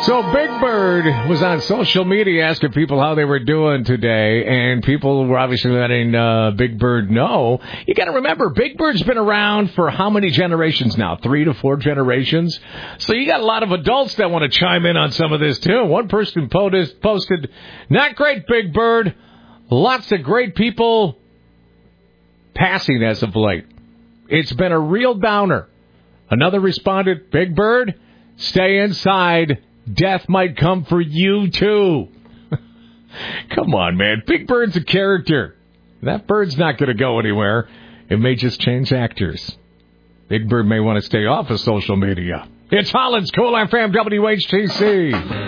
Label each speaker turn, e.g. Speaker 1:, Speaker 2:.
Speaker 1: So Big Bird was on social media asking people how they were doing today, and people were obviously letting Big Bird know. You got to remember, Big Bird's been around for how many generations now? 3 to 4 generations? So you got a lot of adults that want to chime in on some of this, too. One person posted, "Not great, Big Bird. Lots of great people passing as of late. It's been a real downer." Another responded, "Big Bird, stay inside. Death might come for you, too." Come on, man. Big Bird's a character. That bird's not going to go anywhere. It may just change actors. Big Bird may want to stay off of social media. It's Holland's Cool FM WHTC.